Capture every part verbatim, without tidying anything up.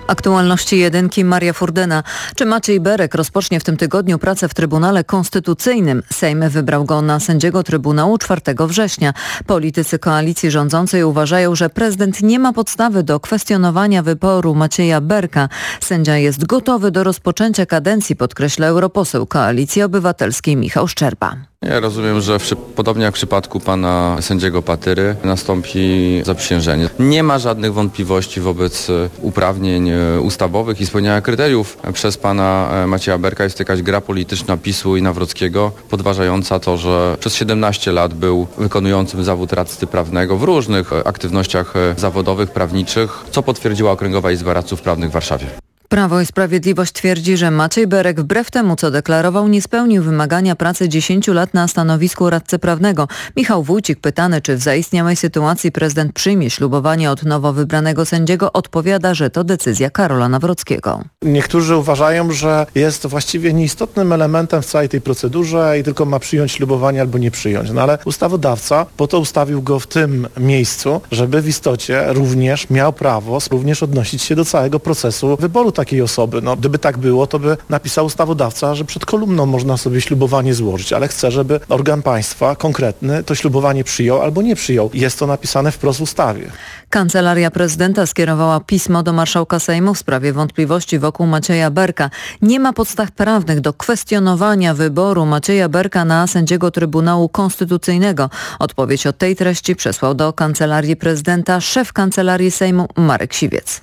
Aktualności jedynki, Maria Furdyna. Czy Maciej Berek rozpocznie w tym tygodniu pracę w Trybunale Konstytucyjnym? Sejm wybrał go na sędziego Trybunału czwartego września. Politycy koalicji rządzącej uważają, że prezydent nie ma podstawy do kwestionowania wyboru Macieja Berka. Sędzia jest gotowy do rozpoczęcia kadencji, podkreśla europoseł Koalicji Obywatelskiej Michał Szczerba. Ja rozumiem, że w, podobnie jak w przypadku pana sędziego Patyry nastąpi zaprzysiężenie. Nie ma żadnych wątpliwości wobec uprawnień ustawowych i spełniania kryteriów przez pana Macieja Berka. Jest jakaś gra polityczna PiSu i Nawrockiego podważająca to, że przez siedemnaście lat był wykonującym zawód radcy prawnego w różnych aktywnościach zawodowych, prawniczych, co potwierdziła Okręgowa Izba Radców Prawnych w Warszawie. Prawo i Sprawiedliwość twierdzi, że Maciej Berek wbrew temu, co deklarował, nie spełnił wymagania pracy dziesięciu lat na stanowisku radcy prawnego. Michał Wójcik, pytany, czy w zaistniałej sytuacji prezydent przyjmie ślubowanie od nowo wybranego sędziego, odpowiada, że to decyzja Karola Nawrockiego. Niektórzy uważają, że jest właściwie nieistotnym elementem w całej tej procedurze i tylko ma przyjąć ślubowanie albo nie przyjąć. No ale ustawodawca po to ustawił go w tym miejscu, żeby w istocie również miał prawo również odnosić się do całego procesu wyboru takiej osoby. No, gdyby tak było, to by napisał ustawodawca, że przed kolumną można sobie ślubowanie złożyć, ale chce, żeby organ państwa konkretny to ślubowanie przyjął albo nie przyjął. Jest to napisane wprost w ustawie. Kancelaria Prezydenta skierowała pismo do Marszałka Sejmu w sprawie wątpliwości wokół Macieja Berka. Nie ma podstaw prawnych do kwestionowania wyboru Macieja Berka na sędziego Trybunału Konstytucyjnego. Odpowiedź o tej treści przesłał do Kancelarii Prezydenta szef Kancelarii Sejmu Marek Siwiec.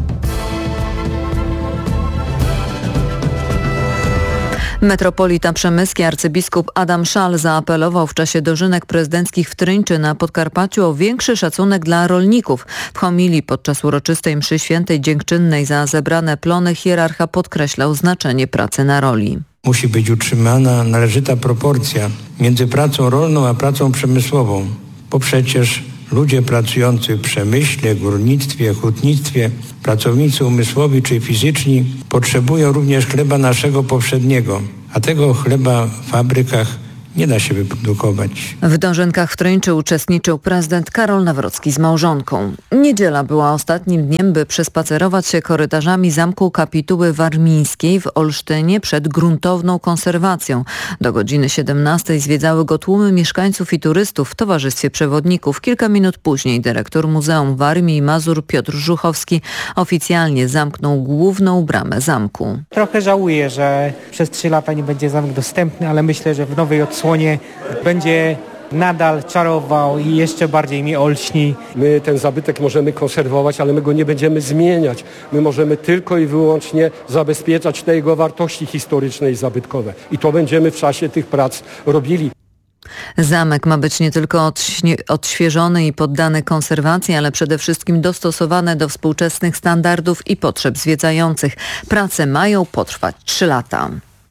Metropolita przemyski arcybiskup Adam Szal zaapelował w czasie dożynek prezydenckich w Tryńczy na Podkarpaciu o większy szacunek dla rolników. W homilii podczas uroczystej mszy świętej dziękczynnej za zebrane plony hierarcha podkreślał znaczenie pracy na roli. Musi być utrzymana należyta proporcja między pracą rolną a pracą przemysłową, bo przecież ludzie pracujący w przemyśle, górnictwie, hutnictwie, pracownicy umysłowi czy fizyczni potrzebują również chleba naszego powszedniego, a tego chleba w fabrykach nie da się wyprodukować. W dożynkach w Tryńczy uczestniczył prezydent Karol Nawrocki z małżonką. Niedziela była ostatnim dniem, by przespacerować się korytarzami Zamku Kapituły Warmińskiej w Olsztynie przed gruntowną konserwacją. Do godziny siedemnastej zwiedzały go tłumy mieszkańców i turystów w towarzystwie przewodników. Kilka minut później dyrektor Muzeum Warmii i Mazur Piotr Żuchowski oficjalnie zamknął główną bramę zamku. Trochę żałuję, że przez trzy lata nie będzie zamek dostępny, ale myślę, że w nowej odsłonie będzie nadal czarował i jeszcze bardziej mi olśni. My ten zabytek możemy konserwować, ale my go nie będziemy zmieniać. My możemy tylko i wyłącznie zabezpieczać te jego wartości historyczne i zabytkowe. I to będziemy w czasie tych prac robili. Zamek ma być nie tylko odświeżony i poddany konserwacji, ale przede wszystkim dostosowany do współczesnych standardów i potrzeb zwiedzających. Prace mają potrwać trzy lata.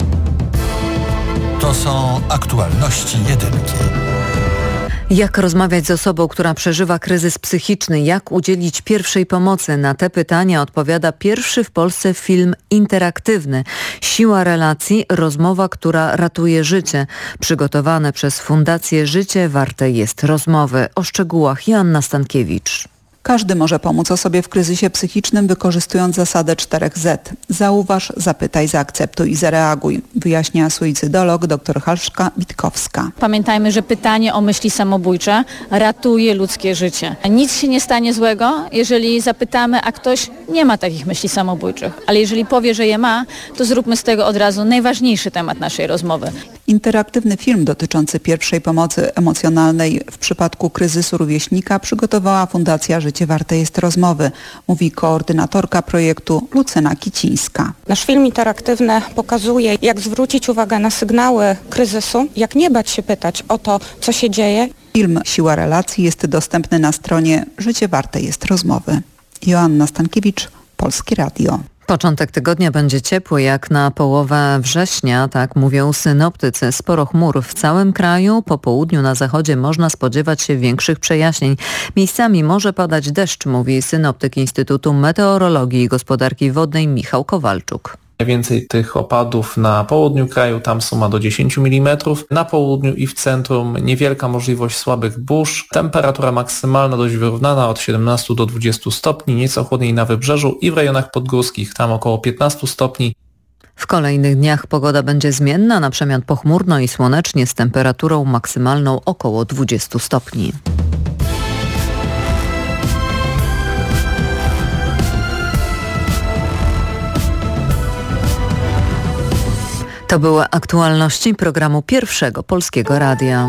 To są aktualności jedynki. Jak rozmawiać z osobą, która przeżywa kryzys psychiczny? Jak udzielić pierwszej pomocy? Na te pytania odpowiada pierwszy w Polsce film interaktywny. Siła relacji, rozmowa, która ratuje życie. Przygotowane przez Fundację Życie warte jest rozmowy. O szczegółach Joanna Stankiewicz. Każdy może pomóc osobie w kryzysie psychicznym, wykorzystując zasadę czterech Z. Zauważ, zapytaj, zaakceptuj i zareaguj, wyjaśnia suicydolog dr Halszka Witkowska. Pamiętajmy, że pytanie o myśli samobójcze ratuje ludzkie życie. Nic się nie stanie złego, jeżeli zapytamy, a ktoś nie ma takich myśli samobójczych. Ale jeżeli powie, że je ma, to zróbmy z tego od razu najważniejszy temat naszej rozmowy. Interaktywny film dotyczący pierwszej pomocy emocjonalnej w przypadku kryzysu rówieśnika przygotowała Fundacja Życie warte jest rozmowy, mówi koordynatorka projektu Lucyna Kicińska. Nasz film interaktywny pokazuje, jak zwrócić uwagę na sygnały kryzysu, jak nie bać się pytać o to, co się dzieje. Film Siła relacji jest dostępny na stronie Życie warte jest rozmowy. Joanna Stankiewicz, Polskie Radio. Początek tygodnia będzie ciepły jak na połowę września, tak mówią synoptycy. Sporo chmur w całym kraju. Po południu na zachodzie można spodziewać się większych przejaśnień. Miejscami może padać deszcz, mówi synoptyk Instytutu Meteorologii i Gospodarki Wodnej Michał Kowalczuk. Najwięcej tych opadów na południu kraju, tam suma do dziesięć milimetrów. Na południu i w centrum niewielka możliwość słabych burz. Temperatura maksymalna dość wyrównana od siedemnastu do dwudziestu stopni, nieco chłodniej na wybrzeżu i w rejonach podgórskich, tam około piętnastu stopni. W kolejnych dniach pogoda będzie zmienna, na przemian pochmurno i słonecznie z temperaturą maksymalną około dwudziestu stopni. To były aktualności programu Pierwszego Polskiego Radia.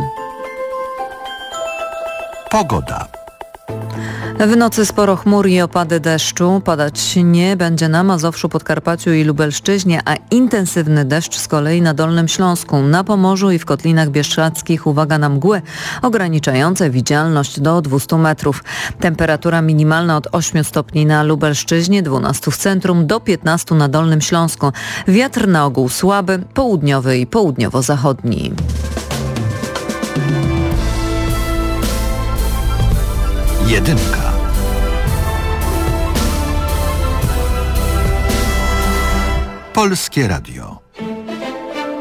Pogoda. W nocy sporo chmur i opady deszczu. Padać nie będzie na Mazowszu, Podkarpaciu i Lubelszczyźnie, a intensywny deszcz z kolei na Dolnym Śląsku. Na Pomorzu i w Kotlinach Bieszczadzkich uwaga na mgły ograniczające widzialność do dwustu metrów. Temperatura minimalna od ośmiu stopni na Lubelszczyźnie, dwunastu w centrum, do piętnastu na Dolnym Śląsku. Wiatr na ogół słaby, południowy i południowo-zachodni. Jedynka. Polskie Radio.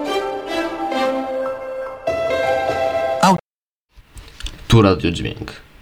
Tu Radio Dźwięk.